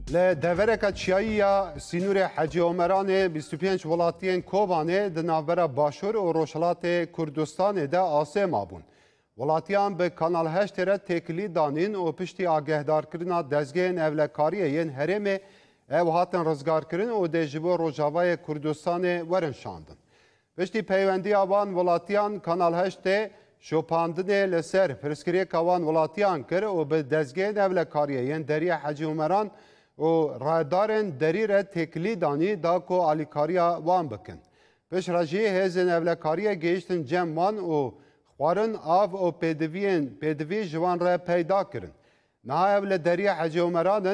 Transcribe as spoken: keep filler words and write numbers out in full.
لدورک چیایی سینور حجی عمران بیست و پنج ولاتین کوبانه دناور باشور و روشلات کردستان ده آسه مابون. ولاتیان به کانال هشت را تکلی دانین و پشتی آگهدار کرنا دزگین اولکاریه ین هرم او هاتن رزگار کرن و دجبو روجاوای کردستان ورن شاندن. پشتی پیوندی آوان ولاتیان کانال هشت شوپاندنه لسر فرسکری کاوان ولاتیان کر و به دزگین اولکاریه ین دری حجی عمران و رادارن دری را تکلی دانی دا کو آلیکاریا وان بکن. پش راجی هزین اولکاریه گیشتن جمعان و خوارن آف و پیدوین پیدوی جوان را پیدا کرن. نه اول دری حجی عمران